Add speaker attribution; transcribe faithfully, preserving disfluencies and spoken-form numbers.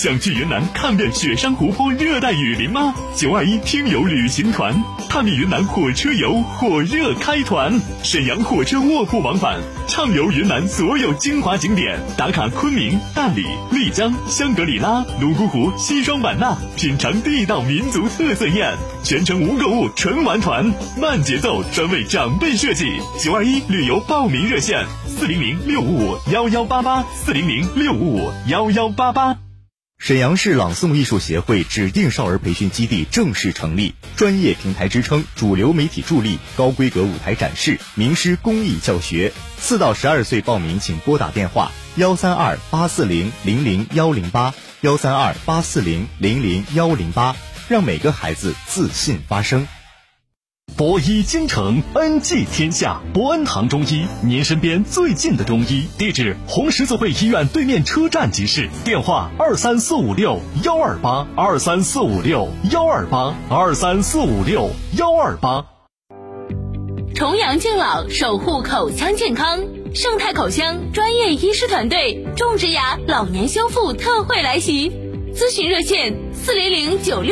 Speaker 1: 想去云南看遍雪山湖泊、热带雨林吗？九二一听友旅行团探秘云南火车游火热开团，沈阳火车卧铺往返，畅游云南所有精华景点，打卡昆明、大理、丽江、香格里拉、泸沽湖、西双版纳，品尝地道民族特色宴，全程无购物纯玩团，慢节奏专为长辈设计。九二一旅游报名热线：四零零六五五幺幺八八，四零零六五五幺幺八八。
Speaker 2: 沈阳市朗诵艺术协会指定少儿培训基地正式成立，专业平台支撑，主流媒体助力，高规格舞台展示，名师公益教学。四到十二岁报名请拨打电话幺三二八四零零零幺零八幺三二八四零零零幺零八，让每个孩子自信发声。
Speaker 3: 博医京城，恩济天下。博恩堂中医，您身边最近的中医。地址：红十字会医院对面车站即市。电话：二三四五六幺二八二三四五六幺二八二三四五六幺二八。
Speaker 4: 重阳敬老，守护口腔健康。盛泰口腔专业医师团队，种植牙老年修复特惠来袭。咨询热线：四零零九六。